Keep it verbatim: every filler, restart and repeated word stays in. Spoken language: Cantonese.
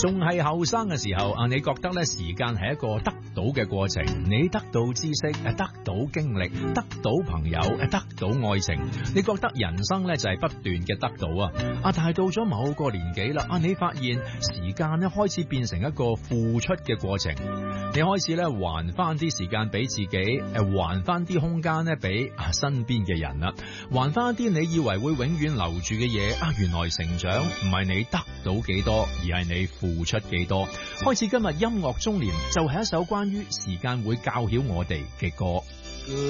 仲係後生嘅時候啊，你覺得咧時間係一個得到嘅過程，你得到知識，誒，得到經歷，得到朋友，誒，得到愛情，你覺得人生咧就係不斷嘅得到啊！啊，但係到咗某個年紀啦，啊，你發現時間咧開始變成一個付出嘅過程，你開始咧還翻啲時間俾自己，誒，還翻啲空間咧俾啊身邊嘅人啦，還翻一啲你以為會永遠留住嘅嘢啊，原來成長唔係你得到幾多，而係你付出幾多。開始今日音樂中年就係一首關於時間會教曉我哋嘅歌。